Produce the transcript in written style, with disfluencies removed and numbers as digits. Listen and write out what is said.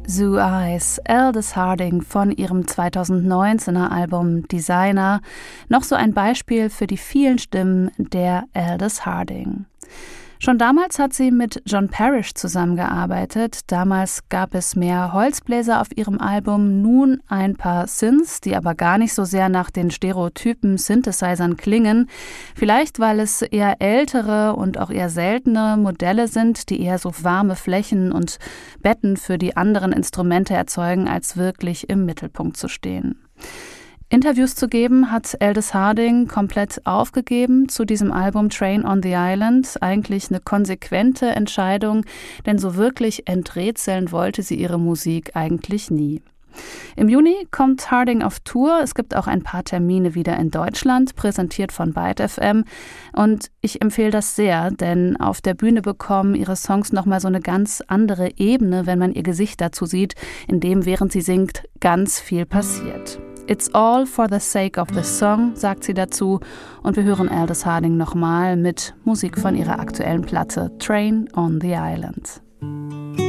Zoo Eyes, Aldous Harding von ihrem 2019er Album Designer. Noch so ein Beispiel für die vielen Stimmen der Aldous Harding. Schon damals hat sie mit John Parrish zusammengearbeitet. Damals gab es mehr Holzbläser auf ihrem Album, nun ein paar Synths, die aber gar nicht so sehr nach den stereotypen Synthesizern klingen. Vielleicht, weil es eher ältere und auch eher seltene Modelle sind, die eher so warme Flächen und Betten für die anderen Instrumente erzeugen, als wirklich im Mittelpunkt zu stehen. Interviews zu geben hat Aldous Harding komplett aufgegeben zu diesem Album Train on the Island. Eigentlich eine konsequente Entscheidung, denn so wirklich enträtseln wollte sie ihre Musik eigentlich nie. Im Juni kommt Harding auf Tour. Es gibt auch ein paar Termine wieder in Deutschland, präsentiert von Byte FM. Und ich empfehle das sehr, denn auf der Bühne bekommen ihre Songs nochmal so eine ganz andere Ebene, wenn man ihr Gesicht dazu sieht, in dem, während sie singt, ganz viel passiert. It's all for the sake of the song, sagt sie dazu. Und wir hören Aldous Harding nochmal mit Musik von ihrer aktuellen Platte Train on the Island.